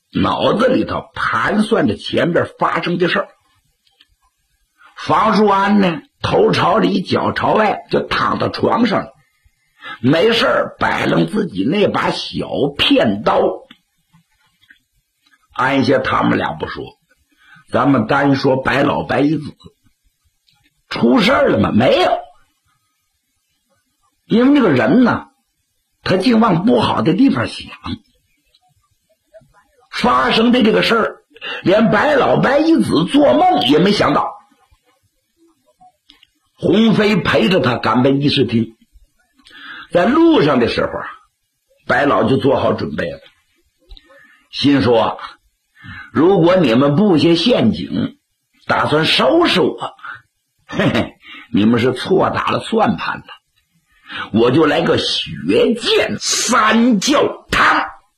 脑子里头盘算着前边发生的事儿。方淑安呢，头朝里脚朝外，就躺到床上了，没事摆弄自己那把小片刀。按下他们俩不说，咱们单说白老白一子，出事了吗？没有。因为这个人呢，他净往不好的地方想。发生的这个事儿，连白老白一子做梦也没想到。鸿飞陪着他赶奔议事厅，在路上的时候，白老就做好准备了，心说如果你们布下陷阱打算收拾我，嘿嘿，你们是错打了算盘了，我就来个血溅三教堂。